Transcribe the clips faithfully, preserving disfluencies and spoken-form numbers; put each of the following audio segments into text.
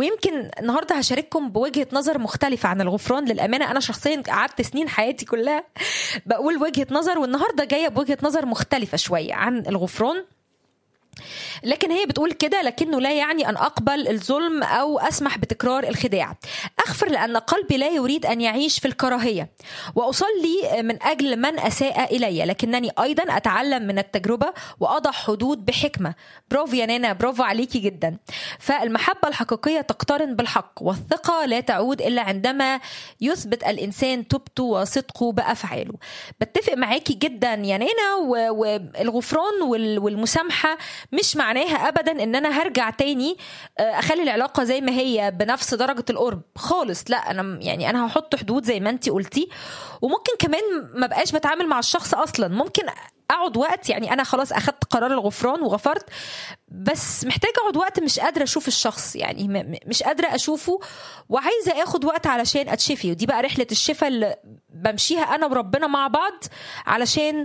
ويمكن النهارده هشارككم بوجهة نظر مختلفة عن الغفران. للأمانة أنا شخصيا قعدت سنين حياتي كلها بقول وجهة نظر، والنهارده جاية بوجهة نظر مختلفة شوية عن الغفران. لكن هي بتقول كده: لكنه لا يعني أن أقبل الظلم أو أسمح بتكرار الخداع. أغفر لأن قلبي لا يريد أن يعيش في الكراهية، وأصلي من أجل من أساء إلي، لكنني أيضا أتعلم من التجربة وأضع حدود بحكمة. برافو يا نانا، برافو عليكي جدا. فالمحبة الحقيقية تقترن بالحق، والثقة لا تعود إلا عندما يثبت الإنسان توبته وصدقه بأفعاله. بتفق معاكي جدا يا نانا. والغفران والمسامحة مش معناها ابدا ان انا هرجع تاني اخلي العلاقه زي ما هي بنفس درجه القرب خالص. لا، انا يعني انا هحط حدود زي ما انتي قلتي، وممكن كمان ما بقاش بتعامل مع الشخص اصلا. ممكن اقعد وقت، يعني انا خلاص اخدت قرار الغفران وغفرت، بس محتاجه اقعد وقت مش قادره اشوف الشخص، يعني مش قادره اشوفه وعايزه اخد وقت علشان اتشفي. ودي بقى رحله الشفاء اللي بمشيها انا وربنا مع بعض، علشان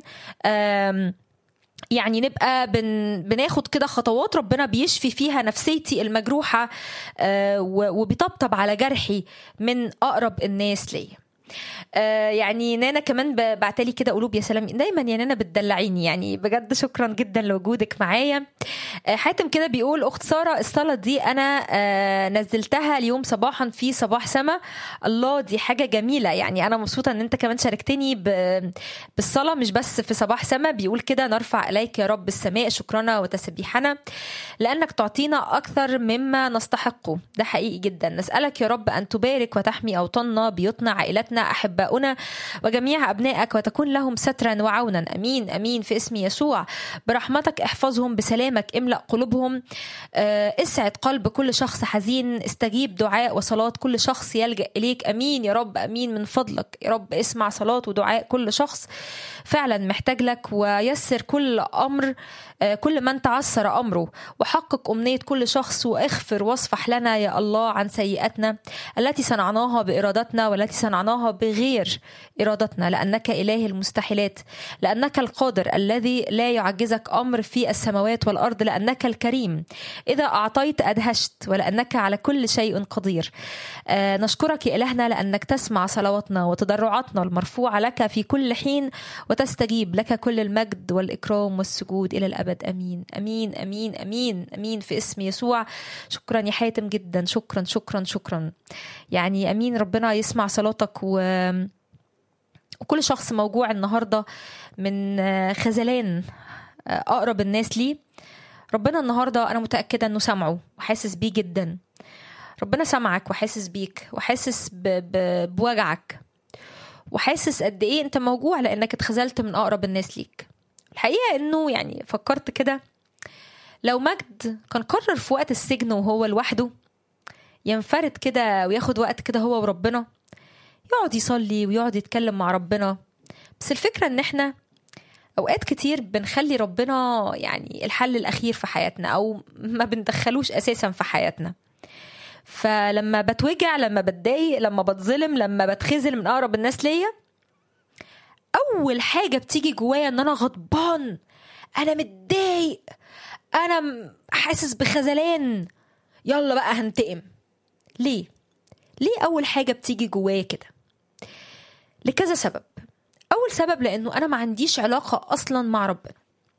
يعني نبقى بن بناخد كده خطوات ربنا بيشفي فيها نفسيتي المجروحة، آه وبيطبطب على جرحي من أقرب الناس ليا. آه يعني نانا كمان بعتلي كده قلوب يا سلام. دايما يا نانا بتدلعيني، يعني بجد شكرا جدا لوجودك معايا. آه حاتم كده بيقول: أخت سارة، الصلاة دي أنا آه نزلتها اليوم صباحا في صباح سما. الله، دي حاجة جميلة. يعني أنا مبسوطة أن أنت كمان شاركتني بالصلاة مش بس في صباح سما. بيقول كده: نرفع إليك يا رب السماء شكرنا وتسبيحنا لأنك تعطينا أكثر مما نستحقه. ده حقيقي جدا. نسألك يا رب أن تبارك وتحمي أوطاننا، بيوتنا، عائلتنا، أحباؤنا وجميع أبنائك، وتكون لهم سترا وعونا. أمين أمين في اسم يسوع. برحمتك احفظهم، بسلامك املأ قلوبهم. اسعد قلب كل شخص حزين، استجيب دعاء وصلاة كل شخص يلجأ إليك. أمين يا رب، أمين من فضلك يا رب. اسمع صلاة ودعاء كل شخص فعلا محتاج لك، ويسر كل أمر كل من تعسر أمره، وحقق أمنية كل شخص، واغفر واصفح لنا يا الله عن سيئاتنا التي صنعناها بإرادتنا والتي صنعناها بغير إرادتنا، لأنك إله المستحيلات، لأنك القادر الذي لا يعجزك أمر في السماوات والأرض، لأنك الكريم إذا أعطيت أدهشت، ولأنك على كل شيء قدير. آه نشكرك يا إلهنا لأنك تسمع صلواتنا وتضرعاتنا المرفوعة لك في كل حين، وتستجيب. لك كل المجد والإكرام والسجود إلى الأبد. أمين أمين أمين أمين أمين في اسم يسوع. شكرا يا حاتم جدا، شكرا شكرا شكرا. يعني أمين، ربنا يسمع صلاتك. و... وكل شخص موجوع النهاردة من خذلان أقرب الناس ليه، ربنا النهاردة أنا متأكدة أنه سمعه وحاسس بيه جدا. ربنا سمعك وحاسس بيك وحاسس ب... ب... بوجعك، وحاسس قد إيه أنت موجوع لأنك اتخذلت من أقرب الناس ليك. الحقيقة أنه يعني فكرت كده، لو مجد كان قرر في وقت السجن وهو لوحده ينفرد كده وياخد وقت كده هو وربنا، يقعد يصلي ويقعد يتكلم مع ربنا. بس الفكرة ان احنا اوقات كتير بنخلي ربنا يعني الحل الاخير في حياتنا، او ما بندخلوش اساسا في حياتنا. فلما بتوجع، لما بتضايق، لما بتظلم، لما بتخذل من اقرب الناس ليا، اول حاجة بتيجي جوايا ان انا غضبان، انا متضايق، انا حاسس بخذلان، يلا بقى هنتقم. ليه ليه اول حاجة بتيجي جوايا كده؟ لكذا سبب. اول سبب لانه انا ما عنديش علاقة اصلا مع ربنا.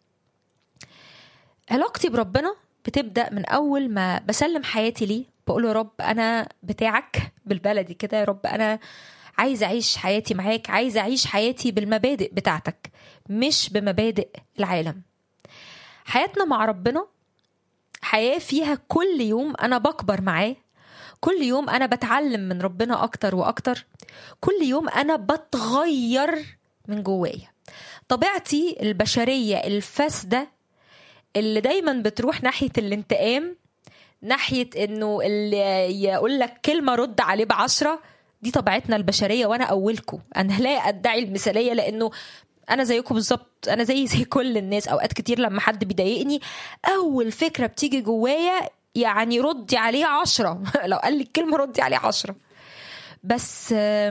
علاقتي بربنا بتبدأ من اول ما بسلم حياتي ليه، بقول يا رب انا بتاعك، بالبلدي كده، يا رب انا عايز اعيش حياتي معاك، عايز اعيش حياتي بالمبادئ بتاعتك مش بمبادئ العالم. حياتنا مع ربنا حياة فيها كل يوم انا بكبر معاه، كل يوم أنا بتعلم من ربنا أكتر وأكتر، كل يوم أنا بتغير من جوايا. طبيعتي البشرية الفاسدة اللي دايما بتروح ناحية الانتقام، ناحية إنه اللي يقول لك كلمة رد عليه بعشرة، دي طبيعتنا البشرية. وأنا أولكم، أنا لا أدعي المثالية، لأنه أنا زيكم بالظبط، أنا زي زي كل الناس. أوقات كتير لما حد بيضايقني أول فكرة بتيجي جوايا يعني ردي عليه عشرة لو قال لي الكلمة ردي عليه عشرة. بس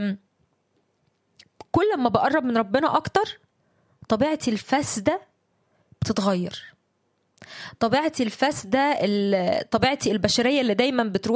كل ما بقرب من ربنا أكتر طبيعتي الفاسدة بتتغير. طبيعتي الفاسدة، طبيعتي البشرية اللي دايما بتروح